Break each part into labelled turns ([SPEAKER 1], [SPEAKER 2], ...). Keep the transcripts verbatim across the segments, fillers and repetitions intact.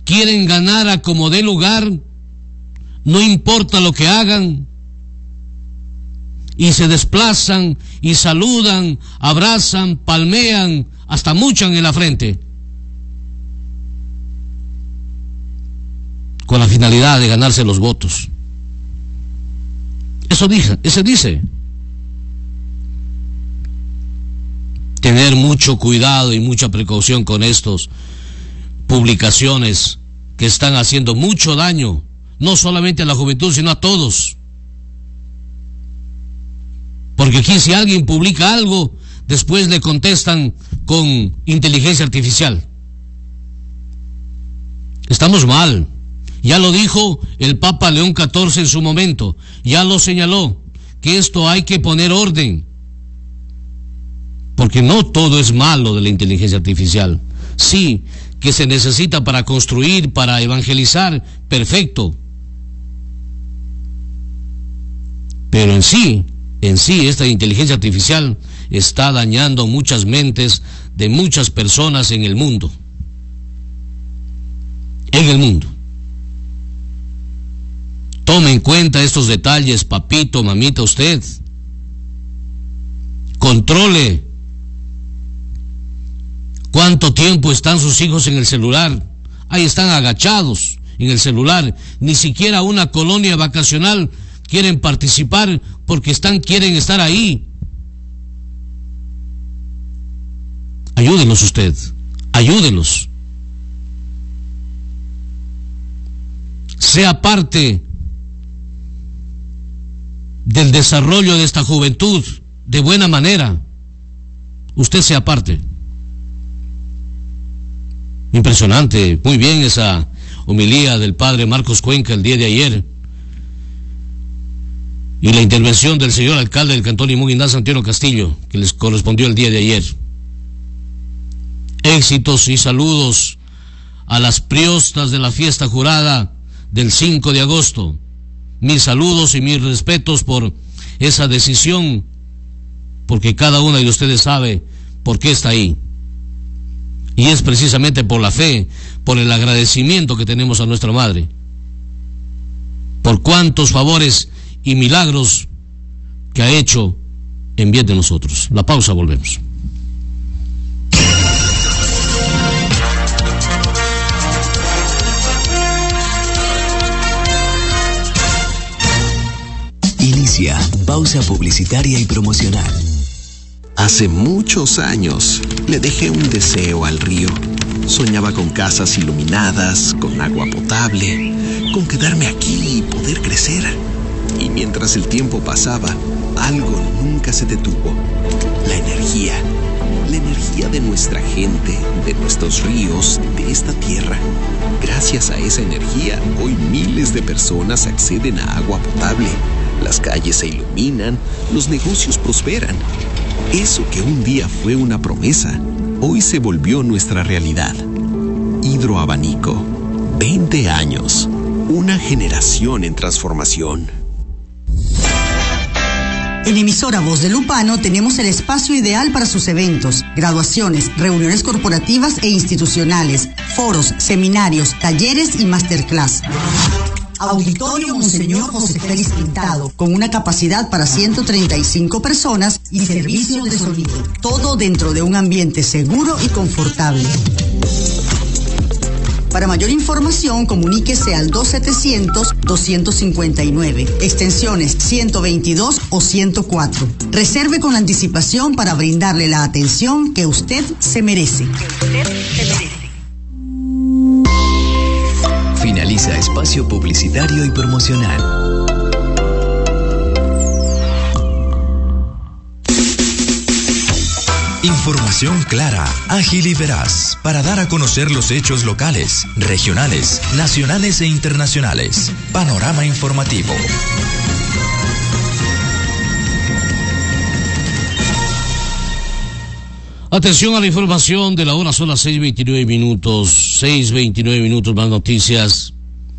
[SPEAKER 1] quieren ganar a como dé lugar, no importa lo que hagan, y se desplazan y saludan, abrazan, palmean, hasta muchan en la frente, con la finalidad de ganarse los votos. Eso dice, ese dice. Tener mucho cuidado y mucha precaución con estas publicaciones que están haciendo mucho daño, no solamente a la juventud, sino a todos. Porque aquí si alguien publica algo, después le contestan con inteligencia artificial. Estamos mal. Ya lo dijo el Papa León catorce en su momento, ya lo señaló, que esto hay que poner orden. Porque no todo es malo de la inteligencia artificial. Sí, que se necesita para construir, para evangelizar, perfecto. Pero en sí, en sí, esta inteligencia artificial está dañando muchas mentes de muchas personas en el mundo. En el mundo. Tome en cuenta estos detalles, papito, mamita, usted. Controle cuánto tiempo están sus hijos en el celular. Ahí están agachados en el celular. Ni siquiera una colonia vacacional quieren participar porque están, quieren estar ahí. Ayúdelos usted, ayúdelos. Sea parte del desarrollo de esta juventud de buena manera. Usted sea parte. Impresionante, muy bien esa homilía del padre Marcos Cuenca el día de ayer. Y la intervención del señor alcalde del Cantón Limón Ignacio Santiago Castillo, que les correspondió el día de ayer. Éxitos y saludos a las priostas de la fiesta jurada del cinco de agosto. Mis saludos y mis respetos por esa decisión, porque cada una de ustedes sabe por qué está ahí. Y es precisamente por la fe, por el agradecimiento que tenemos a nuestra madre, por cuántos favores y milagros que ha hecho en bien de nosotros. La pausa, volvemos.
[SPEAKER 2] Inicia pausa publicitaria y promocional.
[SPEAKER 3] Hace muchos años le dejé un deseo al río. Soñaba con casas iluminadas, con agua potable, con quedarme aquí y poder crecer. Y mientras el tiempo pasaba, algo nunca se detuvo. La energía. La energía de nuestra gente, de nuestros ríos, de esta tierra. Gracias a esa energía, hoy miles de personas acceden a agua potable. Las calles se iluminan, los negocios prosperan. Eso que un día fue una promesa, hoy se volvió nuestra realidad. Hidroabanico. veinte años. Una generación en transformación.
[SPEAKER 4] En Emisora Voz de Lupano tenemos el espacio ideal para sus eventos, graduaciones, reuniones corporativas e institucionales, foros, seminarios, talleres y masterclass. Auditorio Monseñor José Félix Pintado, con una capacidad para ciento treinta y cinco personas y servicio de sonido. Todo dentro de un ambiente seguro y confortable. Para mayor información, comuníquese al dos setecientos, doscientos cincuenta y nueve, extensiones ciento veintidós o ciento cuatro. Reserve con anticipación para brindarle la atención que usted se merece. Que usted se merece.
[SPEAKER 2] Finaliza espacio publicitario y promocional. Información clara, ágil y veraz para dar a conocer los hechos locales, regionales, nacionales e internacionales. Panorama informativo.
[SPEAKER 1] Atención a la información de la hora, son las seis veintinueve minutos, seis veintinueve minutos, más noticias.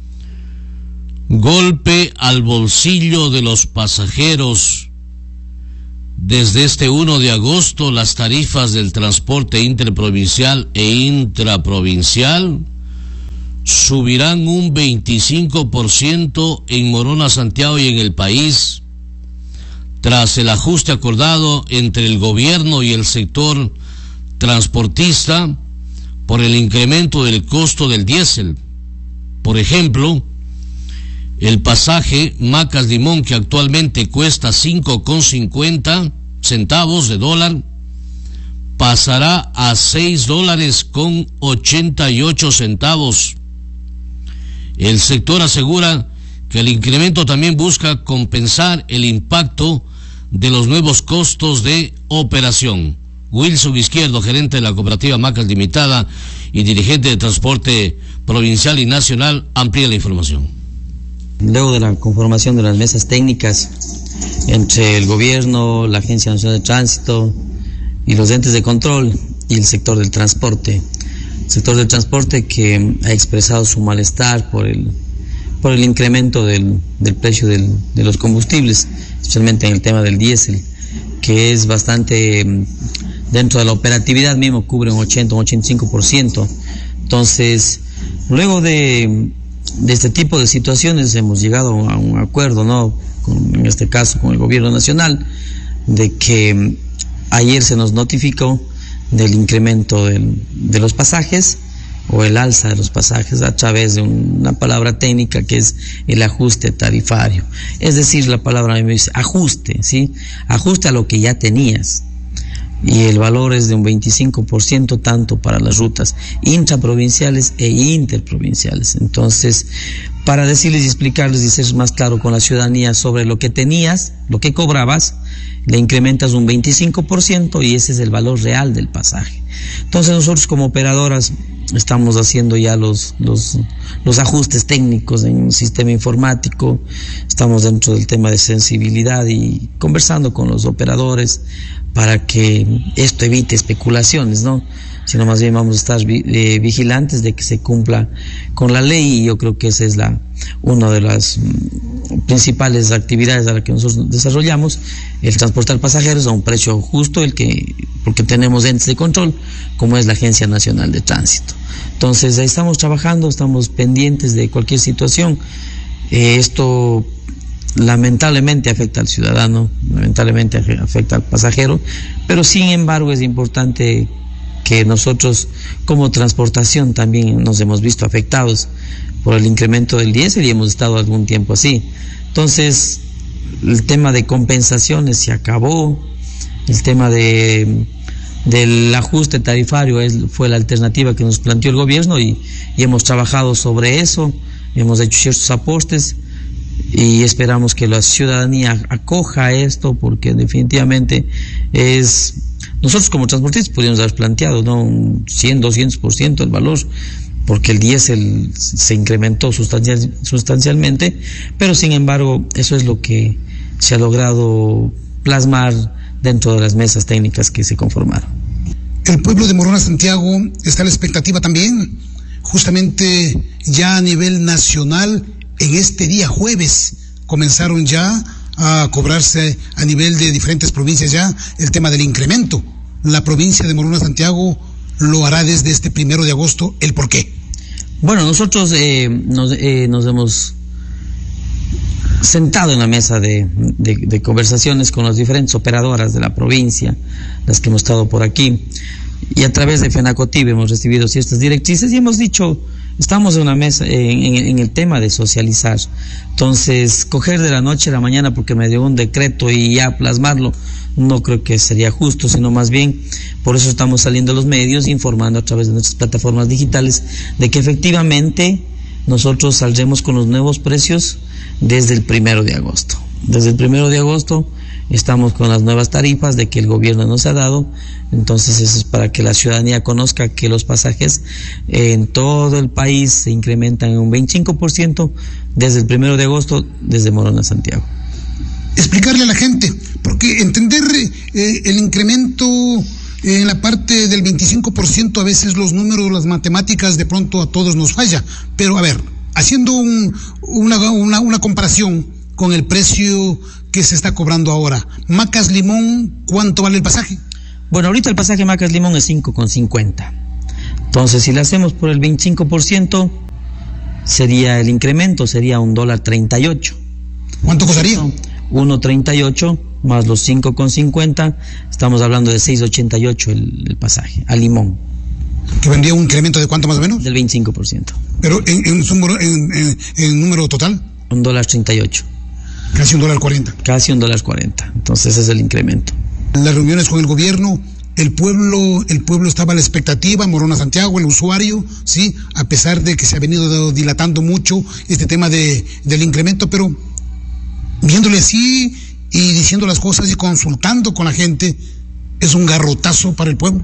[SPEAKER 1] Golpe al bolsillo de los pasajeros. Desde este uno de agosto, las tarifas del transporte interprovincial e intraprovincial subirán un veinticinco por ciento en Morona, Santiago y en el país, tras el ajuste acordado entre el gobierno y el sector transportista por el incremento del costo del diésel. Por ejemplo, el pasaje Macas Limón, que actualmente cuesta cinco con cincuenta centavos de dólar, pasará a seis dólares con ochenta y ocho centavos. El sector asegura que el incremento también busca compensar el impacto de los nuevos costos de operación. Wilson Izquierdo, gerente de la cooperativa Macas Limitada y dirigente de transporte provincial y nacional, amplía la información.
[SPEAKER 5] Luego de la conformación de las mesas técnicas entre el gobierno, la Agencia Nacional de Tránsito y los entes de control y el sector del transporte, el sector del transporte que ha expresado su malestar por el por el incremento del, del precio del, de los combustibles, especialmente en el tema del diésel, que es bastante, dentro de la operatividad mismo cubre un ochenta, un ochenta y cinco por ciento. Entonces, luego de, de este tipo de situaciones hemos llegado a un acuerdo, ¿no? Con, en este caso con el gobierno nacional, de que ayer se nos notificó del incremento del, de los pasajes, o el alza de los pasajes a través de una palabra técnica que es el ajuste tarifario. Es decir, la palabra me dice ajuste, ¿sí? Ajuste a lo que ya tenías. Y el valor es de un veinticinco por ciento tanto para las rutas intraprovinciales e interprovinciales. Entonces, para decirles y explicarles y ser más claro con la ciudadanía sobre lo que tenías, lo que cobrabas, le incrementas un veinticinco por ciento y ese es el valor real del pasaje. Entonces nosotros como operadoras estamos haciendo ya los, los, los ajustes técnicos en el sistema informático, estamos dentro del tema de sensibilidad y conversando con los operadores para que esto evite especulaciones, ¿no? Sino más bien vamos a estar eh, vigilantes de que se cumpla con la ley, y yo creo que esa es la una de las mm, principales actividades a las que nosotros desarrollamos, el transportar pasajeros a un precio justo, el que porque tenemos entes de control como es la Agencia Nacional de Tránsito. Entonces ahí estamos trabajando, estamos pendientes de cualquier situación. Eh, esto lamentablemente afecta al ciudadano, lamentablemente afecta al pasajero, pero sin embargo es importante que nosotros como transportación también nos hemos visto afectados por el incremento del diésel y hemos estado algún tiempo así. Entonces, el tema de compensaciones se acabó, el tema de del ajuste tarifario es, fue la alternativa que nos planteó el gobierno y, y hemos trabajado sobre eso, hemos hecho ciertos aportes y esperamos que la ciudadanía acoja esto, porque definitivamente es, nosotros como transportistas podríamos haber planteado, ¿no?, un cien, doscientos por ciento el valor, porque el diésel se incrementó sustancial, sustancialmente, pero sin embargo eso es lo que se ha logrado plasmar dentro de las mesas técnicas que se conformaron.
[SPEAKER 6] El pueblo de Morona, Santiago, está a la expectativa también, justamente ya a nivel nacional. En este día jueves comenzaron ya a cobrarse a nivel de diferentes provincias ya el tema del incremento. La provincia de Morona, Santiago lo hará desde este primero de agosto. ¿El por qué?
[SPEAKER 5] Bueno, nosotros eh, nos, eh, nos hemos sentado en la mesa de, de, de conversaciones con las diferentes operadoras de la provincia, las que hemos estado por aquí, y a través de FENACOTIB hemos recibido ciertas directrices y hemos dicho, estamos en una mesa en, en, en el tema de socializar. Entonces, coger de la noche a la mañana porque me dio un decreto y ya plasmarlo, no creo que sería justo, sino más bien, por eso estamos saliendo a los medios informando a través de nuestras plataformas digitales de que efectivamente nosotros saldremos con los nuevos precios desde el primero de agosto. Desde el primero de agosto estamos con las nuevas tarifas de que el gobierno nos ha dado. Entonces eso es para que la ciudadanía conozca que los pasajes en todo el país se incrementan en un veinticinco por ciento desde el primero de agosto desde Morona, Santiago.
[SPEAKER 6] Explicarle a la gente, porque entender eh, el incremento en la parte del veinticinco por ciento, a veces los números, las matemáticas de pronto a todos nos falla, pero a ver, haciendo un, una, una, una comparación con el precio que se está cobrando ahora, Macas Limón, ¿cuánto vale el pasaje?
[SPEAKER 5] Bueno, ahorita el pasaje Macas Limón es cinco con cincuenta. Entonces, si lo hacemos por el veinticinco por ciento, sería el incremento, sería un dólar treinta y ocho.
[SPEAKER 6] ¿Cuánto costaría?
[SPEAKER 5] uno treinta y ocho más los cinco con cincuenta, estamos hablando de seis ochenta y ocho el, el pasaje, a Limón.
[SPEAKER 6] ¿Que vendría un incremento de cuánto más o menos?
[SPEAKER 5] Del veinticinco por ciento.
[SPEAKER 6] ¿Pero en, en, en, en, en número total?
[SPEAKER 5] Un dólar treinta y ocho.
[SPEAKER 6] Casi un dólar cuarenta.
[SPEAKER 5] Casi un dólar cuarenta. Entonces ese es el incremento.
[SPEAKER 6] En las reuniones con el gobierno, el pueblo, el pueblo estaba a la expectativa, Morona Santiago, el usuario, sí, a pesar de que se ha venido dilatando mucho este tema de, del incremento, pero viéndole así y diciendo las cosas y consultando con la gente, es un garrotazo para el pueblo.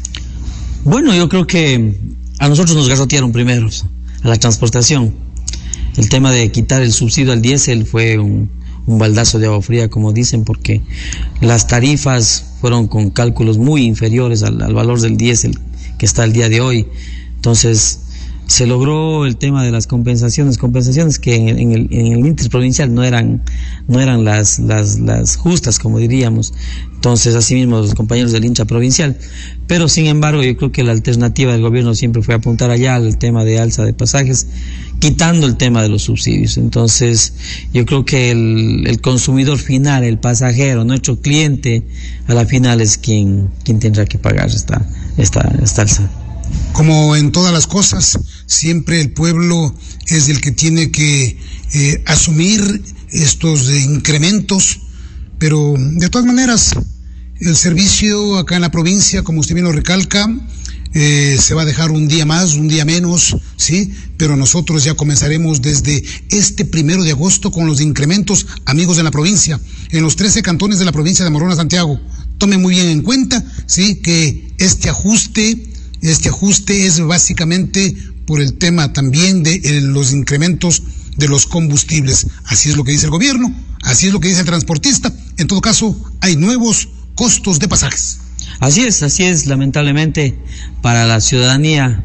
[SPEAKER 5] Bueno, yo creo que a nosotros nos garrotearon primero, a la transportación. El tema de quitar el subsidio al diésel fue un, un baldazo de agua fría, como dicen, porque las tarifas fueron con cálculos muy inferiores al, al valor del diésel que está el día de hoy. Entonces, se logró el tema de las compensaciones, compensaciones que en, en el, en el interprovincial no eran, no eran las, las, las justas, como diríamos. Entonces, asimismo, los compañeros del hincha provincial. Pero, sin embargo, yo creo que la alternativa del gobierno siempre fue apuntar allá al tema de alza de pasajes, quitando el tema de los subsidios. Entonces, yo creo que el, el consumidor final, el pasajero, nuestro cliente, a la final es quien, quien tendrá que pagar esta, esta, esta alza.
[SPEAKER 6] Como en todas las cosas, siempre el pueblo es el que tiene que eh, asumir estos eh, incrementos, pero de todas maneras, el servicio acá en la provincia, como usted bien lo recalca, eh, se va a dejar un día más, un día menos, sí, pero nosotros ya comenzaremos desde este primero de agosto con los incrementos, amigos de la provincia, en los trece cantones de la provincia de Morona Santiago. Tomen muy bien en cuenta, sí, que este ajuste Este ajuste es básicamente por el tema también de eh, los incrementos de los combustibles. Así es lo que dice el gobierno, así es lo que dice el transportista. En todo caso, hay nuevos costos de pasajes.
[SPEAKER 5] Así es, así es. Lamentablemente, para la ciudadanía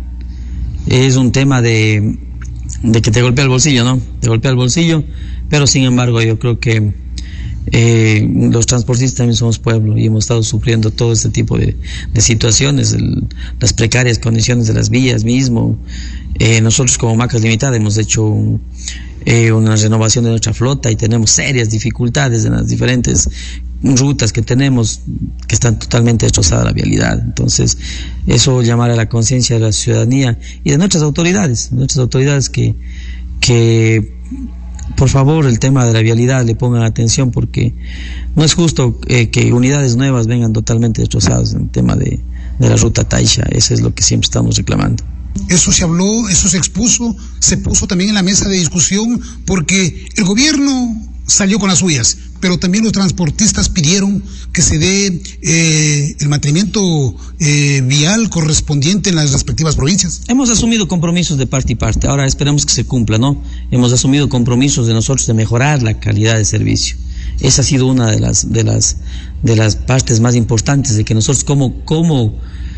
[SPEAKER 5] es un tema de, de que te golpea el bolsillo, ¿no? Te golpea el bolsillo, pero sin embargo yo creo que Eh, los transportistas también somos pueblo y hemos estado sufriendo todo este tipo de, de situaciones, el, las precarias condiciones de las vías mismo. Eh, nosotros como Macas Limitada hemos hecho un, eh, una renovación de nuestra flota y tenemos serias dificultades en las diferentes rutas que tenemos, que están totalmente destrozadas la vialidad. Entonces, eso llamar a la conciencia de la ciudadanía y de nuestras autoridades, nuestras autoridades que, que por favor, el tema de la vialidad le pongan atención, porque no es justo eh, que unidades nuevas vengan totalmente destrozadas en el tema de, de la ruta Taisha. Eso es lo que siempre estamos reclamando.
[SPEAKER 6] Eso se habló, eso se expuso, se puso también en la mesa de discusión, porque el gobierno salió con las suyas, pero también los transportistas pidieron que se dé eh, el mantenimiento eh, vial correspondiente en las respectivas provincias.
[SPEAKER 5] Hemos asumido compromisos de parte y parte, ahora esperemos que se cumpla, ¿no? Hemos asumido compromisos de nosotros de mejorar la calidad de servicio. Esa ha sido una de las de las de las partes más importantes, de que nosotros como como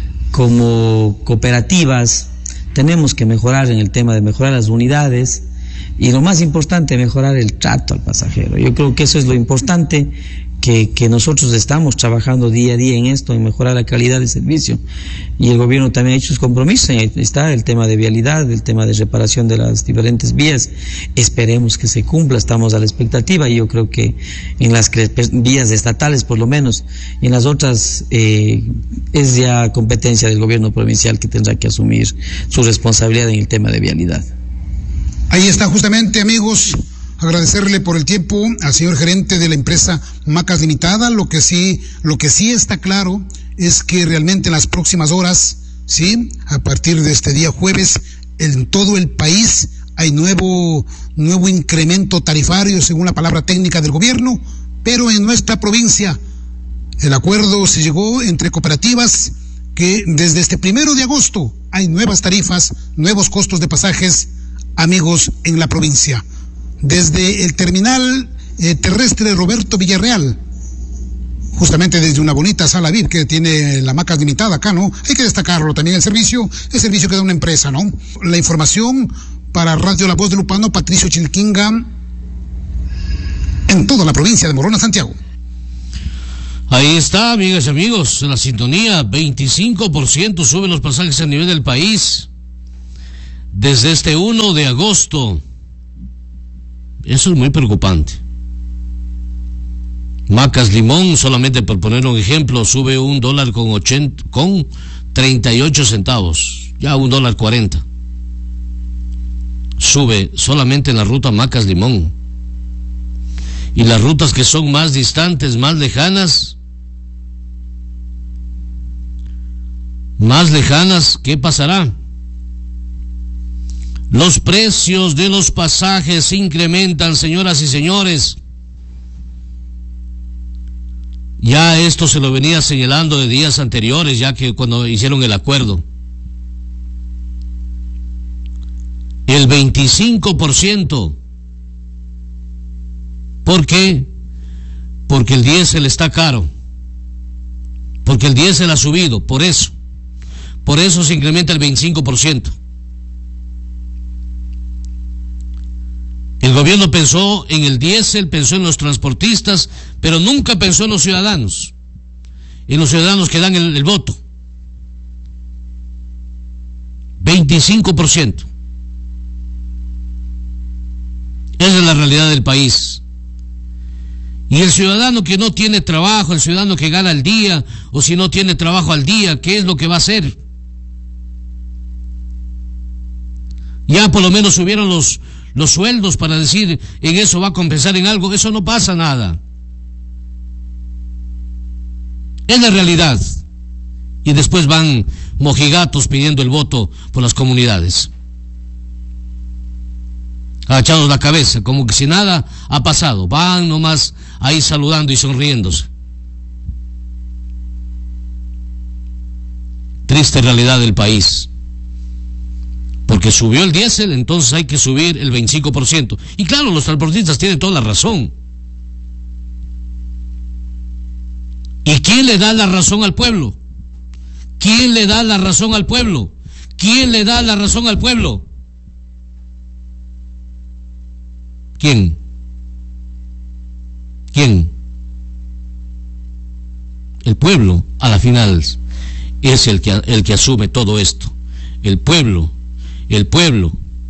[SPEAKER 5] como cooperativas tenemos que mejorar en el tema de mejorar las unidades. Y lo más importante, mejorar el trato al pasajero. Yo creo que eso es lo importante, que, que nosotros estamos trabajando día a día en esto, en mejorar la calidad del servicio. Y el gobierno también ha hecho sus compromisos. Está el tema de vialidad, el tema de reparación de las diferentes vías. Esperemos que se cumpla, estamos a la expectativa. Y yo creo que en las vías estatales, por lo menos, y en las otras, eh, es ya competencia del gobierno provincial, que tendrá que asumir su responsabilidad en el tema de vialidad.
[SPEAKER 6] Ahí está justamente, amigos, agradecerle por el tiempo al señor gerente de la empresa Macas Limitada. Lo que sí, lo que sí está claro es que realmente en las próximas horas, sí, a partir de este día jueves, en todo el país hay nuevo, nuevo incremento tarifario según la palabra técnica del gobierno, pero en nuestra provincia el acuerdo se llegó entre cooperativas que desde este primero de agosto hay nuevas tarifas, nuevos costos de pasajes, amigos, en la provincia. Desde el terminal eh, terrestre Roberto Villarreal, justamente desde una bonita sala V I P que tiene la Macas Limitada acá, ¿no? Hay que destacarlo también, el servicio, el servicio que da una empresa, ¿no? La información para Radio La Voz de Lupano, Patricio Chilquinga, en toda la provincia de Morona Santiago.
[SPEAKER 1] Ahí está, amigas y amigos, la sintonía, veinticinco por ciento suben los pasajes a nivel del país. desde este uno de agosto. Eso es muy preocupante. Macas Limón, solamente por poner un ejemplo, sube un dólar con ochenta, con treinta y ocho centavos, ya un dólar cuarenta. Sube solamente en la ruta Macas Limón. Y las rutas que son más distantes, más lejanas, más lejanas, ¿qué pasará? Los precios de los pasajes se incrementan, señoras y señores. Ya esto se lo venía señalando de días anteriores, ya que cuando hicieron el acuerdo. El veinticinco por ciento. ¿Por qué? Porque el diésel está caro. Porque el diésel ha subido, por eso. Por eso se incrementa el veinticinco por ciento. El gobierno pensó en el diésel, pensó en los transportistas, pero nunca pensó en los ciudadanos, en los ciudadanos que dan el, el voto. veinticinco por ciento. Esa es la realidad del país. Y el ciudadano que no tiene trabajo, el ciudadano que gana al día, o si no tiene trabajo al día, ¿qué es lo que va a hacer? Ya por lo menos subieron los los sueldos para decir en eso va a compensar en algo. Eso no pasa nada. Es la realidad. Y después van mojigatos pidiendo el voto por las comunidades, agachados la cabeza, como que si nada ha pasado. Van nomás ahí saludando y sonriéndose. Triste realidad del país. Porque subió el diésel, entonces hay que subir el veinticinco por ciento. Y claro, los transportistas tienen toda la razón. ¿Y quién le da la razón al pueblo? ¿Quién le da la razón al pueblo? ¿Quién le da la razón al pueblo? ¿Quién? ¿Quién? El pueblo, a la final, es el que, el que asume todo esto. El pueblo. El pueblo,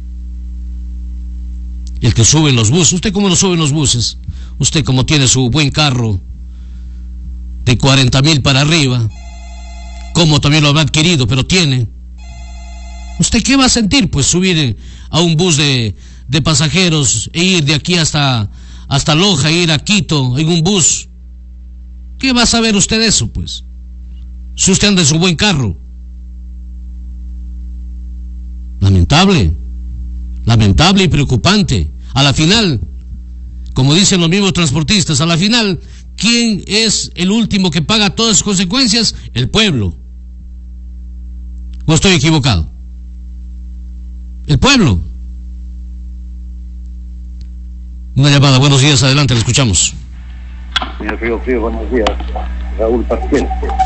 [SPEAKER 1] el que sube en los buses. ¿Usted cómo no sube en los buses? Usted como tiene su buen carro de cuarenta mil para arriba, como también lo habrá adquirido, pero tiene. ¿Usted qué va a sentir? Pues subir a un bus de, de pasajeros e ir de aquí hasta, hasta Loja, ir a Quito en un bus. ¿Qué va a saber usted de eso, pues? Si usted anda en su buen carro. Lamentable, lamentable y preocupante. A la final, como dicen los mismos transportistas, a la final, ¿quién es el último que paga todas las consecuencias? El pueblo. ¿O estoy equivocado? El pueblo. Una llamada, buenos días, adelante, le escuchamos.
[SPEAKER 7] Señor Río Frío, buenos días. Raúl Pasquiel.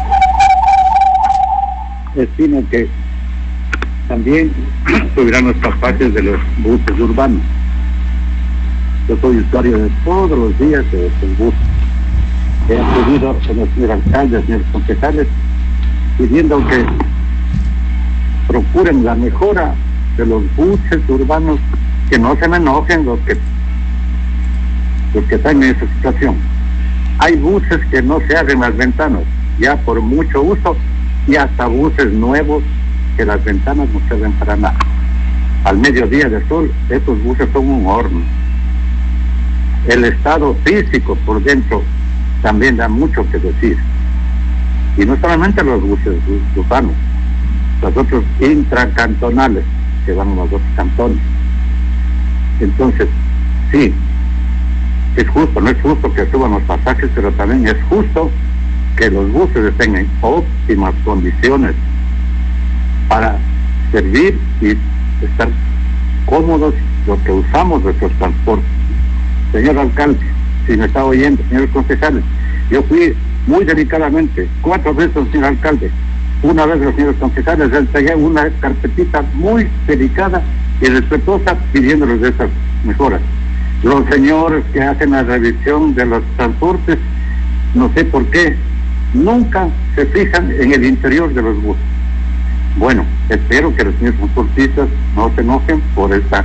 [SPEAKER 7] Estimo que también subirán los pasajes de los buses urbanos. Yo soy usuario de todos los días de estos buses. He pedido a los señores alcaldes, señores concejales, pidiendo que procuren la mejora de los buses urbanos, que no se me enojen los que los que están en esa situación. Hay buses que no se abren las ventanas, ya por mucho uso, y hasta buses nuevos que las ventanas no sirven para nada. Al mediodía de sol, estos buses son un horno. El estado físico por dentro también da mucho que decir. Y no solamente los buses urbanos, los otros intracantonales que van a los otros cantones. Entonces, sí, es justo, no es justo que suban los pasajes, pero también es justo que los buses estén en óptimas condiciones para servir y estar cómodos los que usamos nuestros transportes. Señor alcalde, si me está oyendo, señores concejales, yo fui muy delicadamente, cuatro veces, señor alcalde, una vez los señores concejales, les entregué una carpetita muy delicada y respetuosa pidiéndoles de esas mejoras. Los señores que hacen la revisión de los transportes, no sé por qué, nunca se fijan en el interior de los buses. Bueno, espero que los señores transportistas no se enojen por esta